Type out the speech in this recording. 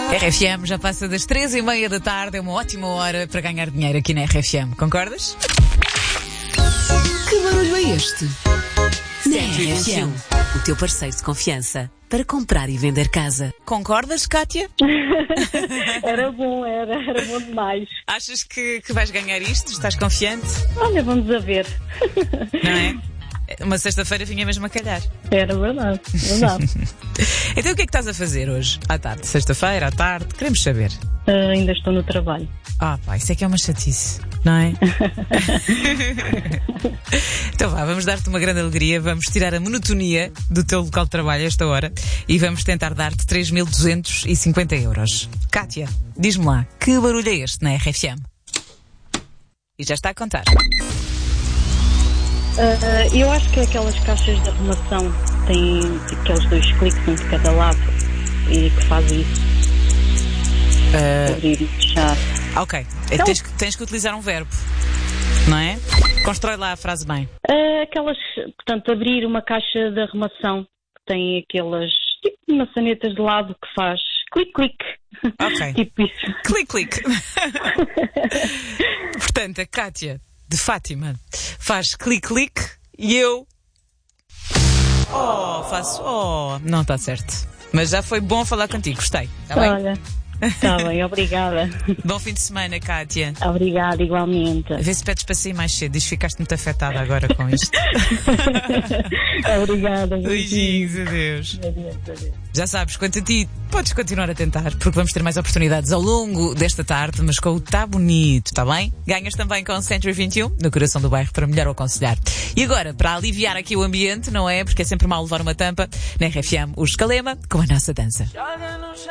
RFM já passa das 3h30 da tarde, é uma ótima hora para ganhar dinheiro aqui na RFM, concordas? Que barulho é este? Na RFM, o teu parceiro de confiança para comprar e vender casa. Concordas, Kátia? Era bom demais. Achas que vais ganhar isto? Estás confiante? Olha, vamos a ver. Não é? Uma sexta-feira vinha mesmo a calhar. Era verdade. Então o que é que estás a fazer hoje? À tarde? Sexta-feira, à tarde? Queremos saber. Ainda estou no trabalho. Pá, isso é que é uma chatice, não é? Então vá, vamos dar-te uma grande alegria. Vamos tirar a monotonia do teu local de trabalho a esta hora e vamos tentar dar-te 3.250 euros. Kátia, diz-me lá, que barulho é este na RFM? E já está a contar. Eu acho que é aquelas caixas de arrumação que têm aqueles 2 cliques, um de cada lado, e que faz isso. Abrir e fechar. Ok, Então, tens que utilizar um verbo, não é? Constrói lá a frase bem. Portanto, abrir uma caixa de arrumação que tem aquelas tipo maçanetas de lado que faz clique. Ok. Tipo isso. Clique. Portanto, a Kátia de Fátima faz clique e eu faço não está certo, mas já foi bom falar contigo, gostei, está bem? Olha, está bem, obrigada. Bom fim de semana, Kátia. Obrigada, igualmente. A ver se pedes para sair mais cedo. Diz que ficaste muito afetada agora com isto. Obrigada. Beijinhos, adeus. Adeus. Já sabes, quanto a ti, podes continuar a tentar, porque vamos ter mais oportunidades ao longo desta tarde, mas com o Tá Bonito, está bem? Ganhas também com o Century 21, no coração do bairro, para melhor o aconselhar. E agora, para aliviar aqui o ambiente, não é? Porque é sempre mal levar uma tampa, na RFM, o Escalema, com a nossa dança.